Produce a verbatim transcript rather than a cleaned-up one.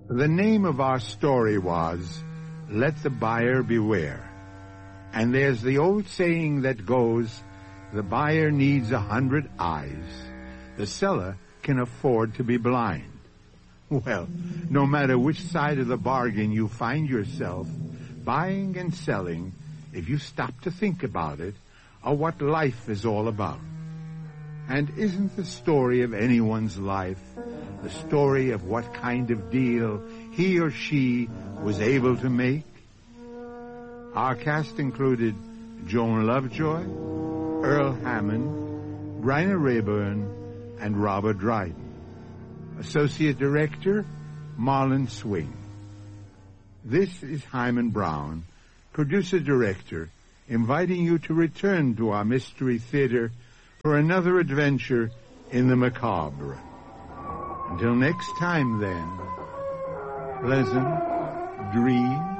The name of our story was Let the Buyer Beware. And there's the old saying that goes, the buyer needs a hundred eyes. The seller can afford to be blind. Well, no matter which side of the bargain you find yourself, buying and selling, if you stop to think about it, are what life is all about. And isn't the story of anyone's life the story of what kind of deal he or she was able to make? Our cast included Joan Lovejoy, Earl Hammond, Bryna Raeburn, and Robert Dryden. Associate Director, Marlon Swing. This is Hyman Brown, Producer-Director, inviting you to return to our Mystery Theater for another adventure in the macabre. Until next time, then, pleasant dreams.